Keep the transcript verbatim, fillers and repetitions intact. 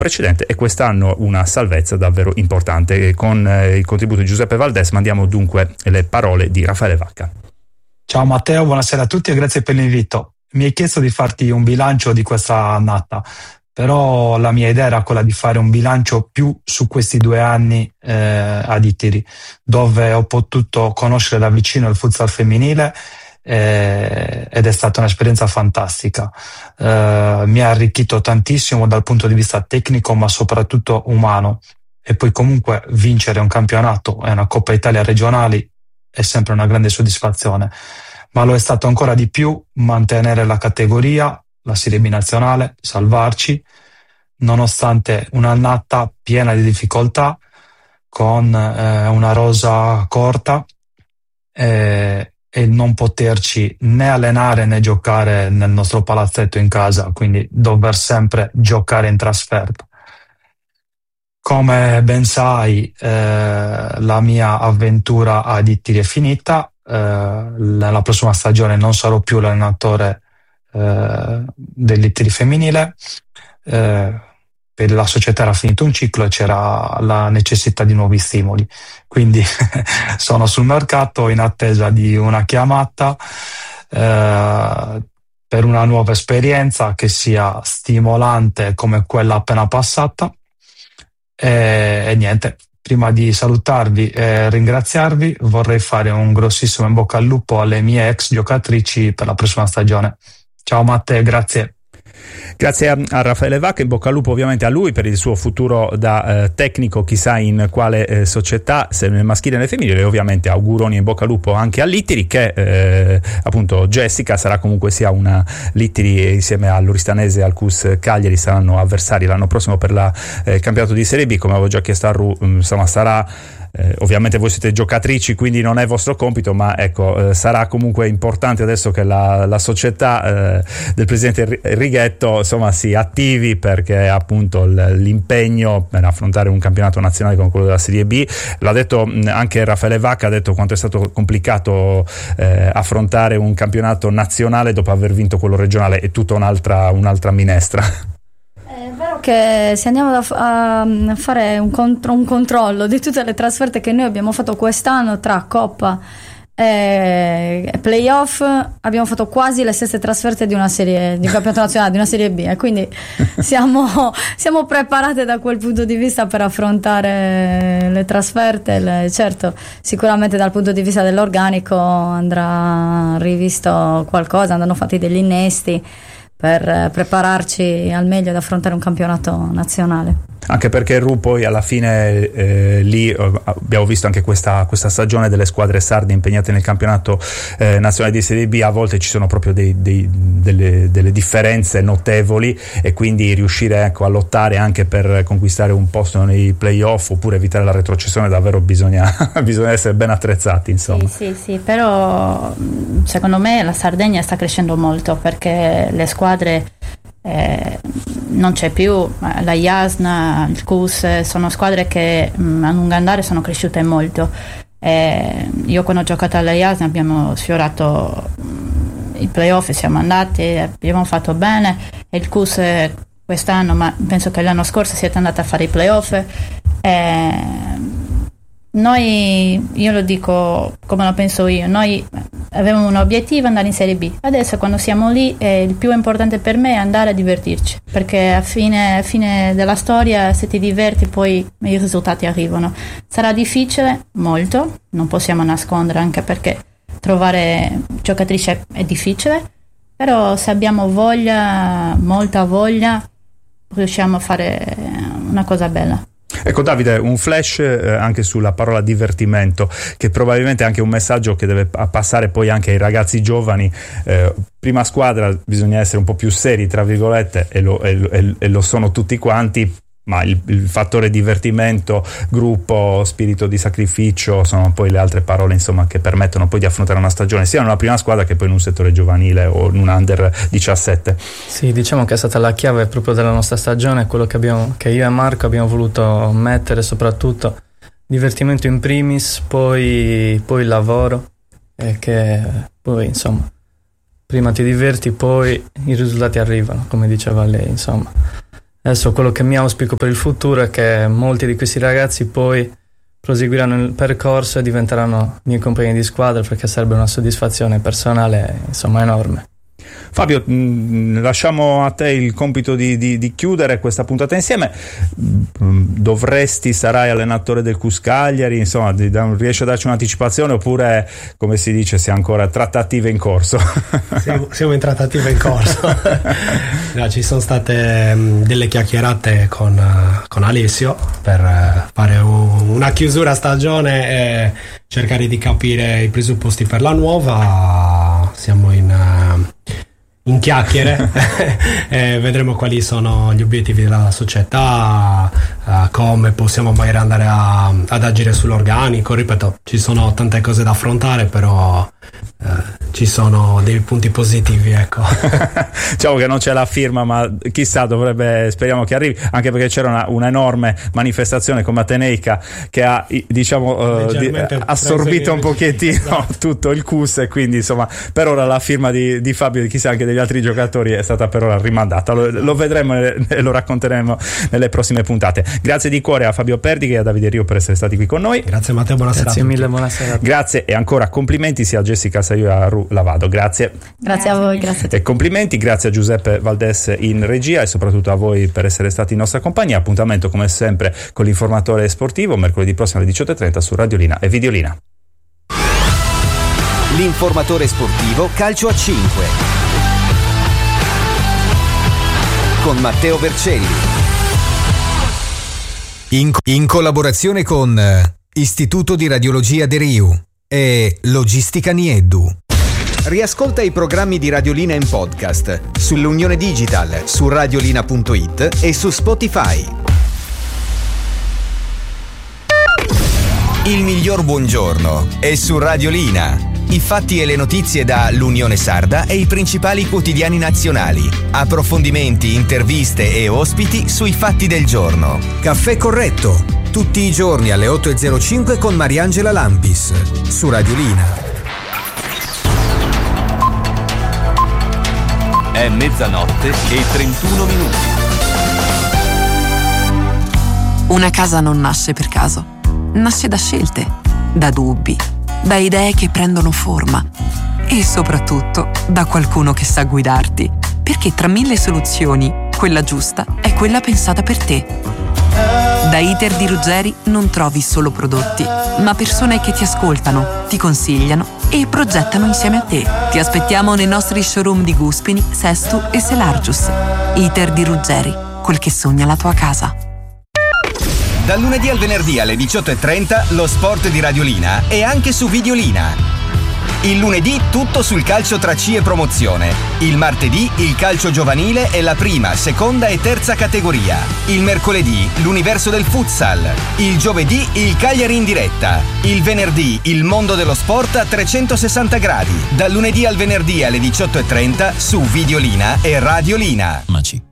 precedente e quest'anno una salvezza davvero importante. Con eh, il contributo di Giuseppe Valdés mandiamo dunque le parole di Raffaele Vacca. Ciao Matteo, buonasera a tutti e grazie per l'invito. Mi hai chiesto di farti un bilancio di questa annata, però la mia idea era quella di fare un bilancio più su questi due anni eh, ad Ittiri, dove ho potuto conoscere da vicino il futsal femminile eh, ed è stata un'esperienza fantastica. Eh, mi ha arricchito tantissimo dal punto di vista tecnico, ma soprattutto umano. E poi comunque vincere un campionato e una Coppa Italia regionali è sempre una grande soddisfazione, ma lo è stato ancora di più mantenere la categoria, la Serie B nazionale, salvarci, nonostante un'annata piena di difficoltà, con eh, una rosa corta eh, e non poterci né allenare né giocare nel nostro palazzetto in casa, quindi dover sempre giocare in trasferta. Come ben sai, eh, la mia avventura ad Ittiri è finita. Eh, nella prossima stagione non sarò più l'allenatore eh, dell'Ittiri femminile. Eh, per la società era finito un ciclo e c'era la necessità di nuovi stimoli. Quindi sono sul mercato in attesa di una chiamata eh, per una nuova esperienza che sia stimolante come quella appena passata. E, e niente, prima di salutarvi e ringraziarvi vorrei fare un grossissimo in bocca al lupo alle mie ex giocatrici per la prossima stagione. Ciao Matteo, grazie. Grazie a, a Raffaele Vacca, in bocca al lupo ovviamente a lui per il suo futuro da eh, tecnico, chissà in quale eh, società, se nel maschile o nel femminile, e ovviamente auguroni in bocca al lupo anche all'Ittiri, che eh, appunto Jessica sarà comunque sia una l'Ittiri insieme all'Oristanese e al C U S Cagliari saranno avversari l'anno prossimo per la eh, campionato di Serie B, come avevo già chiesto a Ru, insomma sarà Eh, ovviamente voi siete giocatrici, quindi non è vostro compito, ma ecco eh, sarà comunque importante adesso che la, la società eh, del presidente Righetto insomma si attivi, perché appunto l'impegno per affrontare un campionato nazionale come quello della Serie B, l'ha detto anche Raffaele Vacca, ha detto quanto è stato complicato eh, affrontare un campionato nazionale dopo aver vinto quello regionale, è tutta un'altra, un'altra minestra. Che se andiamo a fare un, contro, un controllo di tutte le trasferte che noi abbiamo fatto quest'anno tra Coppa e playoff, abbiamo fatto quasi le stesse trasferte di una serie di un campionato nazionale, di una Serie B, e quindi siamo, siamo preparate da quel punto di vista per affrontare le trasferte. Le, certo, sicuramente dal punto di vista dell'organico andrà rivisto qualcosa, andranno fatti degli innesti per prepararci al meglio ad affrontare un campionato nazionale. Anche perché Ru poi alla fine eh, lì abbiamo visto anche questa, questa stagione delle squadre sarde impegnate nel campionato eh, nazionale di Serie B, a volte ci sono proprio dei, dei, delle, delle differenze notevoli, e quindi riuscire ecco, a lottare anche per conquistare un posto nei playoff oppure evitare la retrocessione davvero bisogna, bisogna essere ben attrezzati, insomma. Sì, sì, sì, però secondo me la Sardegna sta crescendo molto, perché le squadre Eh, non c'è più la Jasna, il C U S, sono squadre che mh, a lungo andare sono cresciute molto. Eh, io quando ho giocato alla Jasna abbiamo sfiorato mh, il playoff, siamo andati, abbiamo fatto bene, e il C U S quest'anno, ma penso che l'anno scorso siete andati a fare i playoff. Eh, Noi, io lo dico come lo penso io, noi avevamo un obiettivo, andare in Serie B. Adesso quando siamo lì eh, il più importante per me è andare a divertirci, perché a fine, a fine della storia, se ti diverti poi i risultati arrivano. Sarà difficile, molto, non possiamo nascondere, anche perché trovare giocatrici è, è difficile, però se abbiamo voglia, molta voglia, riusciamo a fare una cosa bella. Ecco Davide, un flash eh, anche sulla parola divertimento, che probabilmente è anche un messaggio che deve passare poi anche ai ragazzi giovani. Eh, prima squadra bisogna essere un po' più seri tra virgolette, e lo, e, e lo sono tutti quanti, ma il, il fattore divertimento, gruppo, spirito di sacrificio sono poi le altre parole insomma che permettono poi di affrontare una stagione sia nella prima squadra che poi in un settore giovanile o in un under diciassette. Sì, diciamo che è stata la chiave proprio della nostra stagione, quello che, abbiamo, che io e Marco abbiamo voluto mettere, soprattutto divertimento in primis, poi, poi il lavoro, e che poi insomma prima ti diverti, poi i risultati arrivano, come diceva lei, insomma. Adesso quello che mi auspico per il futuro è che molti di questi ragazzi poi proseguiranno il percorso e diventeranno miei compagni di squadra, perché sarebbe una soddisfazione personale, insomma, enorme. Fabio, mh, lasciamo a te il compito di, di, di chiudere questa puntata insieme. Dovresti, sarai allenatore del Cus Cagliari, insomma, di, da, riesci a darci un'anticipazione oppure, come si dice, si è ancora trattative in corso? Siamo, siamo in trattativa in corso. No, ci sono state um, delle chiacchierate con, uh, con Alessio per uh, fare un, una chiusura stagione e cercare di capire i presupposti per la nuova. Siamo in... Uh, in chiacchiere e vedremo quali sono gli obiettivi della società, uh, come possiamo magari andare a, ad agire sull'organico. Ripeto, ci sono tante cose da affrontare, però uh, ci sono dei punti positivi, ecco. Diciamo che non c'è la firma, ma chissà, dovrebbe, speriamo che arrivi, anche perché c'era una, un'enorme manifestazione come Ateneica che ha, diciamo, uh, di, assorbito un pochettino tutto il C U S, e quindi insomma per ora la firma di, di Fabio e chissà anche degli altri giocatori è stata per ora rimandata. Lo, lo vedremo e lo racconteremo nelle prossime puntate. Grazie di cuore a Fabio Perdiche e a Davide Rio per essere stati qui con noi. Grazie Matteo, buonasera. Grazie mille, buonasera. Grazie e ancora complimenti sia a Jessica Saio e a Ru Lavado. Grazie. Grazie a voi, grazie a te. E complimenti, grazie a Giuseppe Valdes in regia e soprattutto a voi per essere stati in nostra compagnia. Appuntamento come sempre con l'informatore sportivo mercoledì prossimo alle diciotto e trenta su Radiolina e Videolina. L'informatore sportivo Calcio a cinque con Matteo Vercelli, in, in collaborazione con Istituto di Radiologia De Riu e Logistica Nieddu. Riascolta i programmi di Radiolina in podcast sull'Unione Digital, su radiolina punto it e su Spotify. Il miglior buongiorno è su Radiolina. I fatti e le notizie da l'Unione Sarda e i principali quotidiani nazionali. Approfondimenti, interviste e ospiti sui fatti del giorno. Caffè corretto, tutti i giorni alle otto e zero cinque con Mariangela Lampis, su Radiolina. È mezzanotte e trentuno minuti. Una casa non nasce per caso, nasce da scelte, da dubbi, da idee che prendono forma e soprattutto da qualcuno che sa guidarti, perché tra mille soluzioni quella giusta è quella pensata per te. Da Iter di Ruggeri non trovi solo prodotti, ma persone che ti ascoltano, ti consigliano e progettano insieme a te. Ti aspettiamo nei nostri showroom di Guspini, Sestu e Selargius. Iter di Ruggeri, quel che sogna la tua casa. Dal lunedì al venerdì alle diciotto e trenta lo sport di Radiolina e anche su Videolina. Il lunedì tutto sul calcio tra C e promozione. Il martedì il calcio giovanile e la prima, seconda e terza categoria. Il mercoledì l'universo del futsal. Il giovedì il Cagliari in diretta. Il venerdì il mondo dello sport a trecentosessanta gradi. Dal lunedì al venerdì alle diciotto e trenta su Videolina e Radiolina. Maci.